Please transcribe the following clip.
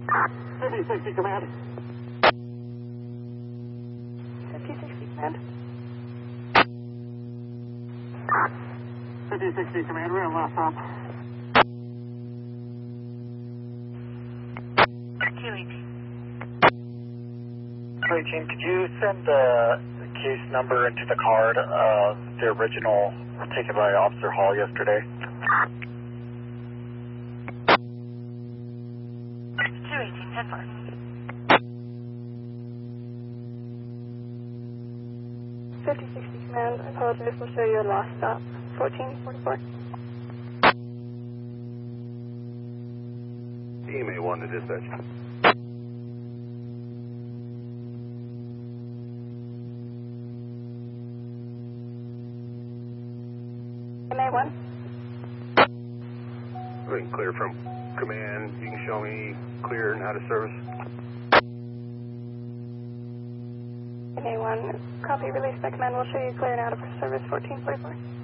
5060 command. 5060 command. 5060 command, we're on last stop. 218. 218, could you send the case number into the card of the original taken by Officer Hall yesterday? 218, 10-4. Command, I apologize, we'll show you a lost stop. 1444. EMA 1 to dispatch. EMA 1. Going clear from command. You can show me clear and how to service. EMA 1, copy, release by command. We'll show you clear and out of service 1444.